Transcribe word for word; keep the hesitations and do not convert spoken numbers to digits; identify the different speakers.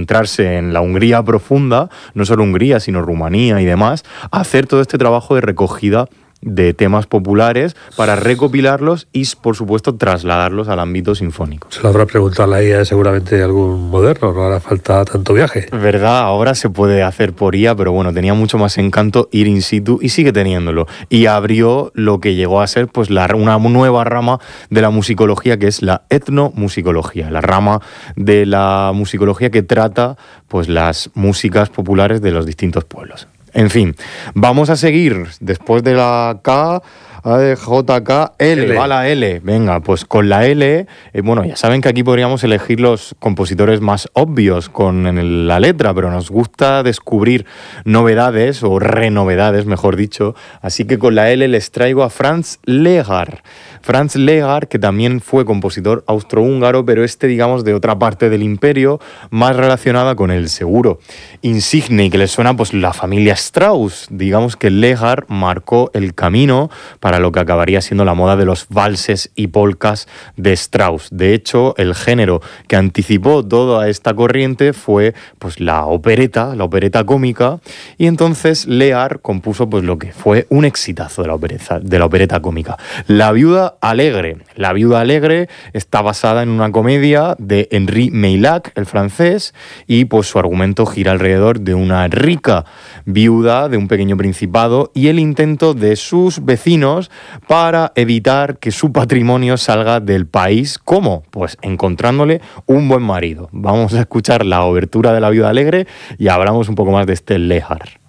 Speaker 1: adentrarse en la Hungría profunda, no solo Hungría, sino Rumanía y demás, a hacer todo este trabajo de recogida de temas populares para recopilarlos y, por supuesto, trasladarlos al ámbito sinfónico.
Speaker 2: Se lo habrá preguntado a la I A seguramente algún moderno, no hará falta tanto viaje.
Speaker 1: Verdad, ahora se puede hacer por I A, pero bueno, tenía mucho más encanto ir in situ y sigue teniéndolo. Y abrió lo que llegó a ser pues la, una nueva rama de la musicología, que es la etnomusicología, la rama de la musicología que trata pues las músicas populares de los distintos pueblos. En fin, vamos a seguir después de la K, A, D, J, K, L,
Speaker 2: L.
Speaker 1: va la L. Venga, pues con la L, eh, bueno, ya saben que aquí podríamos elegir los compositores más obvios con en el, la letra, pero nos gusta descubrir novedades, o renovedades, mejor dicho. Así que con la L les traigo a Franz Legar. Franz Legar, que también fue compositor austrohúngaro, pero este, digamos, de otra parte del imperio, más relacionada con el seguro insigne, y que le suena pues la familia Strauss. Digamos que Legar marcó el camino para lo que acabaría siendo la moda de los valses y polcas de Strauss. De hecho, el género que anticipó toda esta corriente fue pues la opereta, la opereta cómica, y entonces Legar compuso pues lo que fue un exitazo de la opereta, de la opereta cómica, La viuda alegre. La viuda alegre está basada en una comedia de Henri Meillac, el francés, y pues su argumento gira alrededor de una rica viuda de un pequeño principado y el intento de sus vecinos para evitar que su patrimonio salga del país. ¿Cómo? Pues encontrándole un buen marido. Vamos a escuchar la obertura de La viuda alegre y hablamos un poco más de este Legar.